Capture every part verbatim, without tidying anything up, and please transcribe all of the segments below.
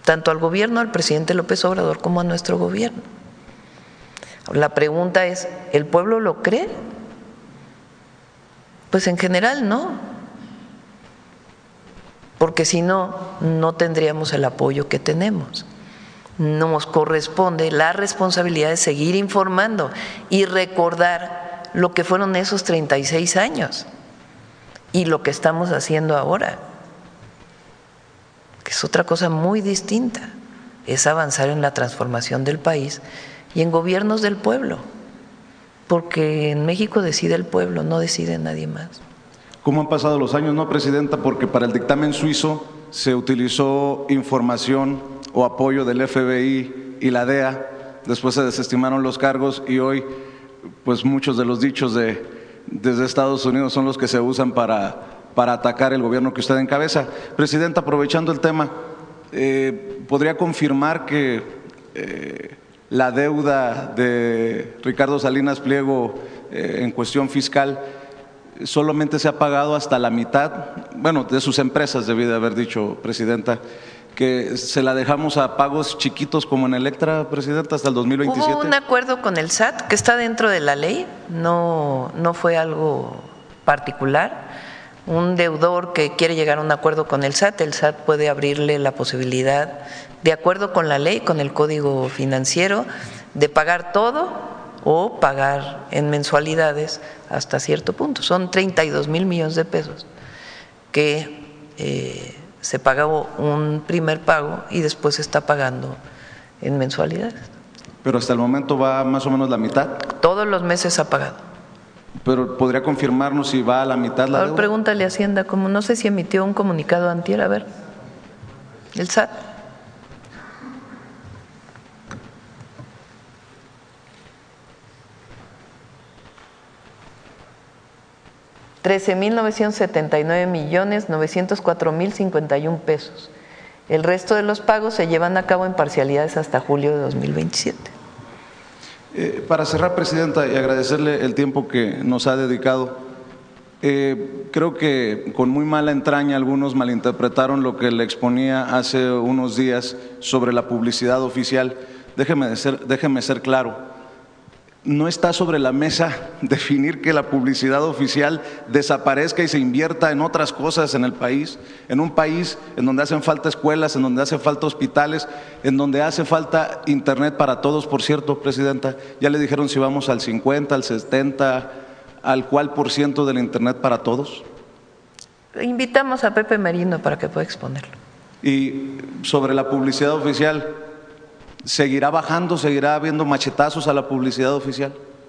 tanto al gobierno, al presidente López Obrador, como a nuestro gobierno. La pregunta es, ¿el pueblo lo cree? Pues en general no, porque si no, no tendríamos el apoyo que tenemos. Nos corresponde la responsabilidad de seguir informando y recordar lo que fueron esos treinta y seis años y lo que estamos haciendo ahora, que es otra cosa muy distinta, es avanzar en la transformación del país y en gobiernos del pueblo, porque en México decide el pueblo, no decide nadie más. ¿Cómo han pasado los años, no, Presidenta? Porque para el dictamen suizo se utilizó información o apoyo del F B I y la D E A, después se desestimaron los cargos y hoy pues muchos de los dichos de, desde Estados Unidos son los que se usan para, para atacar el gobierno que usted encabeza. Presidenta, aprovechando el tema, eh, ¿podría confirmar que eh, la deuda de Ricardo Salinas Pliego eh, en cuestión fiscal solamente se ha pagado hasta la mitad, bueno, de sus empresas, debí de haber dicho, Presidenta, que se la dejamos a pagos chiquitos como en Electra, Presidenta, hasta el dos mil veintisiete? Hubo un acuerdo con el S A T que está dentro de la ley, no, no fue algo particular. Un deudor que quiere llegar a un acuerdo con el S A T, el S A T puede abrirle la posibilidad, de acuerdo con la ley, con el Código Financiero, de pagar todo o pagar en mensualidades hasta cierto punto. Son treinta y dos mil millones de pesos que eh, se pagó un primer pago y después se está pagando en mensualidades. Pero hasta el momento va más o menos la mitad. Todos los meses ha pagado. Pero ¿podría confirmarnos si va a la mitad la Ahora deuda? pregúntale a Hacienda, como no sé si emitió un comunicado antier, a ver, el S A T. trece mil novecientos setenta y nueve millones novecientos cuatro mil cincuenta y un pesos. El resto de los pagos se llevan a cabo en parcialidades hasta julio de dos mil veintisiete. Eh, para cerrar, Presidenta, y agradecerle el tiempo que nos ha dedicado, eh, creo que con muy mala entraña algunos malinterpretaron lo que le exponía hace unos días sobre la publicidad oficial. Déjeme ser, déjeme ser claro. No está sobre la mesa definir que la publicidad oficial desaparezca y se invierta en otras cosas en el país, en un país en donde hacen falta escuelas, en donde hace falta hospitales, en donde hace falta internet para todos, por cierto, Presidenta. Ya le dijeron si vamos al cincuenta, al setenta, al cuál por ciento del internet para todos. Invitamos a Pepe Merino para que pueda exponerlo. Y sobre la publicidad oficial, ¿seguirá bajando, seguirá habiendo machetazos a la publicidad oficial?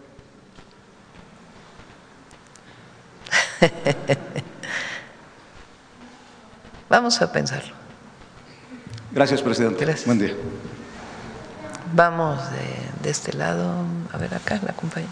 Vamos a pensarlo. Gracias, Presidente. Gracias. Buen día. Vamos de, de este lado, a ver acá, la compañera.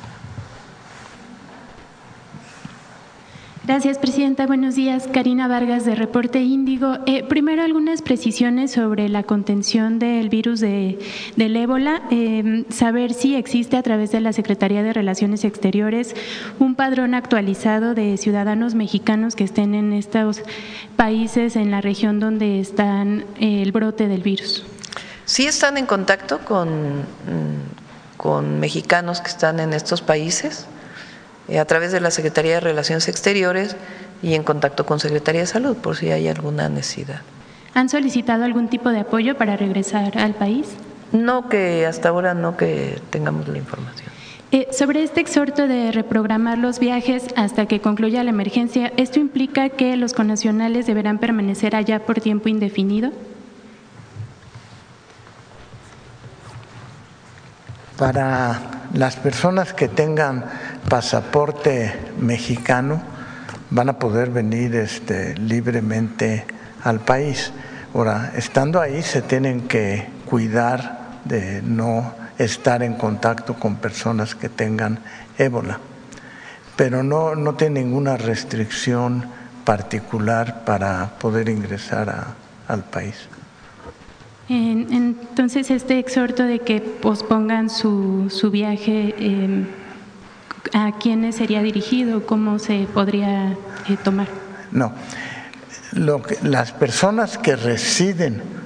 Gracias, Presidenta. Buenos días. Karina Vargas, de Reporte Índigo. Eh, primero, algunas precisiones sobre la contención del virus de, del ébola. Eh, saber si existe a través de la Secretaría de Relaciones Exteriores un padrón actualizado de ciudadanos mexicanos que estén en estos países, en la región donde están eh, el brote del virus. Sí están en contacto con, con mexicanos que están en estos países, a través de la Secretaría de Relaciones Exteriores y en contacto con Secretaría de Salud, por si hay alguna necesidad. ¿Han solicitado algún tipo de apoyo para regresar al país? No, que hasta ahora no que tengamos la información. Eh, sobre este exhorto de reprogramar los viajes hasta que concluya la emergencia, ¿esto implica que los connacionales deberán permanecer allá por tiempo indefinido? Para las personas que tengan pasaporte mexicano van a poder venir este, libremente al país. Ahora, estando ahí se tienen que cuidar de no estar en contacto con personas que tengan ébola, pero no, no tiene ninguna restricción particular para poder ingresar a, al país. Entonces, este exhorto de que pospongan su, su viaje, eh, ¿a quiénes sería dirigido? ¿Cómo se podría eh, tomar? No, Lo que, las personas que residen